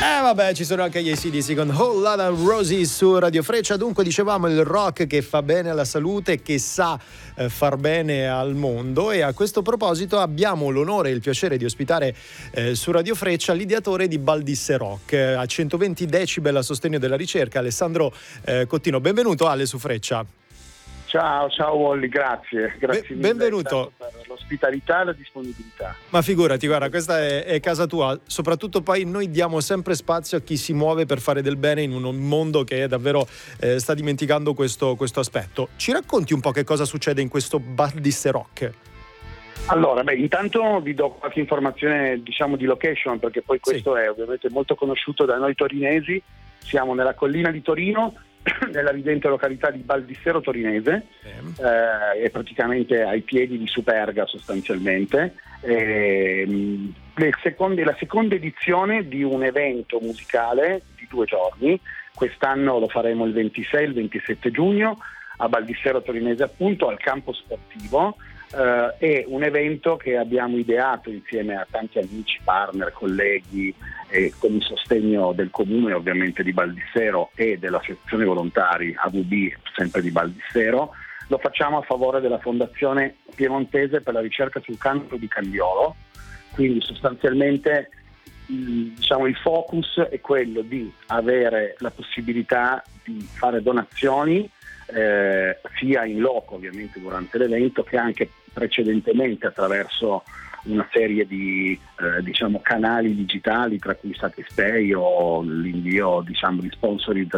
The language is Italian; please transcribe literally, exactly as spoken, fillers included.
Eh vabbè, ci sono anche gli A C D C con Whole Lotta Roses su Radio Freccia. Dunque dicevamo il rock che fa bene alla salute, che sa eh, far bene al mondo, e a questo proposito abbiamo l'onore e il piacere di ospitare eh, su Radio Freccia l'ideatore di Baldisse Rock, eh, a centoventi decibel a sostegno della ricerca, Alessandro eh, Cottino. Benvenuto Ale su Freccia. Ciao, ciao Wally, grazie, grazie Be- benvenuto per l'ospitalità e la disponibilità. Ma figurati, guarda, questa è, è casa tua. Soprattutto poi noi diamo sempre spazio a chi si muove per fare del bene in un mondo che davvero eh, sta dimenticando questo, questo aspetto. Ci racconti un po' che cosa succede in questo Baldisse Rock? Allora, beh, intanto vi do qualche informazione, diciamo, di location, perché poi questo sì. È ovviamente molto conosciuto da noi torinesi. Siamo nella collina di Torino, nella ridente località di Baldissero Torinese, eh, e praticamente ai piedi di Superga sostanzialmente. Eh, le seconde, la seconda edizione di un evento musicale di due giorni. Quest'anno lo faremo il ventisei e il ventisette giugno a Baldissero Torinese, appunto al campo sportivo. Uh, è un evento che abbiamo ideato insieme a tanti amici, partner, colleghi, e con il sostegno del comune ovviamente di Baldissero e dell'associazione volontari A V B sempre di Baldissero. Lo facciamo a favore della Fondazione Piemontese per la ricerca sul cancro di Candiolo. Quindi sostanzialmente il, diciamo, il focus è quello di avere la possibilità di fare donazioni Eh, sia in loco ovviamente durante l'evento, che anche precedentemente attraverso una serie di eh, diciamo canali digitali, tra cui Satispay o l'invio diciamo di sponsorizzazione